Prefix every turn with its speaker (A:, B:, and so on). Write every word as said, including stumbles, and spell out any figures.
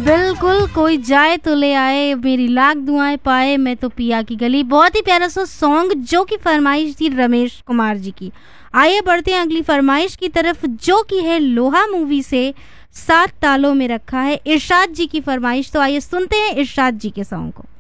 A: बिल्कुल, कोई जाए तो ले आए, मेरी लाख दुआएं पाए, मैं तो पिया की गली। बहुत ही प्यारा सा सॉन्ग जो कि फरमाइश थी रमेश कुमार जी की। आइए बढ़ते हैं अगली फरमाइश की तरफ जो कि है लोहा मूवी से सात तालों में रखा है, इरशाद जी की फरमाइश। तो आइए सुनते हैं इरशाद जी के सॉन्ग को।